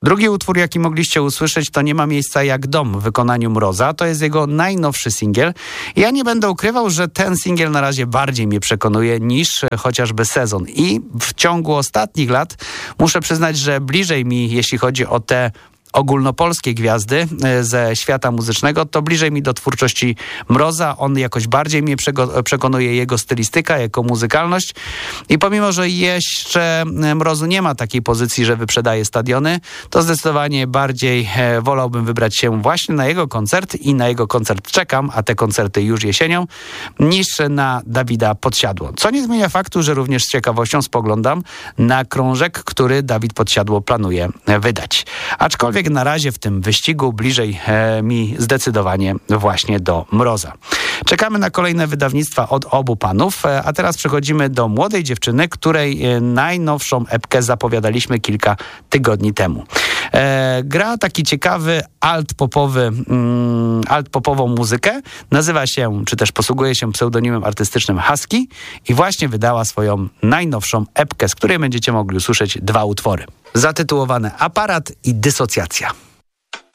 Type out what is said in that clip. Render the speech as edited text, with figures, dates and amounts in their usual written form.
Drugi utwór, jaki mogliście usłyszeć, to Nie ma miejsca jak dom w wykonaniu Mroza. To jest jego najnowszy singiel. Ja nie będę ukrywał, że ten singiel na razie bardziej mnie przekonuje niż chociażby Sezon. I w ciągu ostatnich lat muszę przyznać, że bliżej mi, jeśli chodzi o te ogólnopolskie gwiazdy ze świata muzycznego, to bliżej mi do twórczości Mroza. On jakoś bardziej mnie przekonuje, jego stylistyka, jego muzykalność. I pomimo, że jeszcze Mrozu nie ma takiej pozycji, że wyprzedaje stadiony, to zdecydowanie bardziej wolałbym wybrać się właśnie na jego koncert i na jego koncert czekam, a te koncerty już jesienią, niż na Dawida Podsiadło. Co nie zmienia faktu, że również z ciekawością spoglądam na krążek, który Dawid Podsiadło planuje wydać. Aczkolwiek na razie w tym wyścigu bliżej mi zdecydowanie właśnie do Mroza. Czekamy na kolejne wydawnictwa od obu panów, a teraz przechodzimy do młodej dziewczyny, której najnowszą epkę zapowiadaliśmy kilka tygodni temu. Gra taki ciekawy alt-popową muzykę, nazywa się, czy też posługuje się pseudonimem artystycznym Husky i właśnie wydała swoją najnowszą epkę, z której będziecie mogli usłyszeć 2 utwory. Zatytułowane Aparat i Dysocjacja.